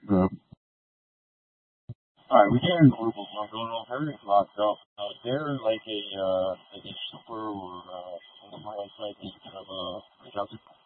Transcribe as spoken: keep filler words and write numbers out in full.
Uh, Alright, we get in global what's going on. Everything's locked up. Uh, is there like a uh like a super or uh enterprise like you kind of uh reach out to?